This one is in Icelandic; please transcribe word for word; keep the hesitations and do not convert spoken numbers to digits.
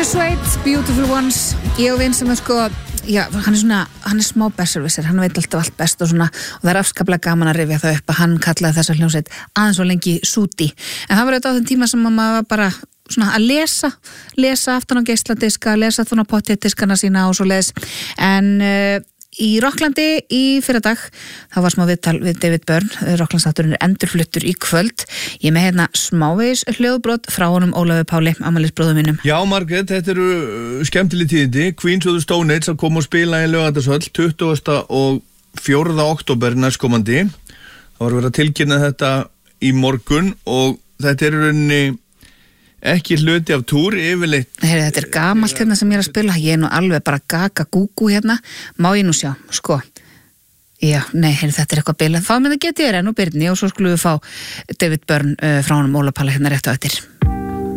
Suede, Beautiful Ones. Ég og vinn sem er sko, já, hann er svona, hann er smá besserwisser, hann veit alltaf allt best og svona, og það er afskaplega gaman að rifja það upp að hann kallaði þessa hljómsveit aðeins og lengi Súti. En það var auðvitað á þeim tíma sem maður var bara svona að lesa, lesa aftan á geisladiska, lesa aftan á pottjættiskana sína og svo leiðis. En uh, í Rocklandi í fyrradag, þá var smá viðtal við David Byrne, Rocklandsátturinn er endurfluttur í kvöld. Ég með hérna smávegis hljóðbrot frá honum Ólafi Páli, afmælisbróður mínum. Já, Margrét, þetta eru skemmtileg tíðindi. Queens of the Stone Age að koma og spila í Laugardalshöll tuttugasta og fjórða október næstkomandi. Það var verið að tilkynna þetta í morgun og þetta er rauninni ekki hluti af túr yfirleitt. Heyri, þetta er gamalt hérna sem ég er að spila. Ég er nú alveg bara gaga gúgú hérna. Má ég nú sjá, sko. Já, nei, heyri, þetta er eitthvað bilað. Fá með það getið er enn og Byrni og svo skulum við fá David Byrne uh, frá honum Óla Páli hérna rétt á eftir.